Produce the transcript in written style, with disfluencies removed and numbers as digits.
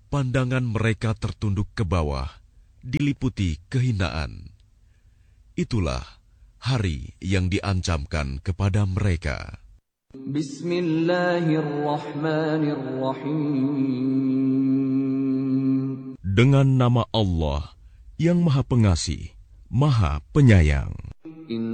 pandangan mereka tertunduk ke bawah, diliputi kehinaan. Itulah hari yang diancamkan kepada mereka. Bismillahirrahmanirrahim. Dengan nama Allah yang Maha Pengasih, Maha Penyayang.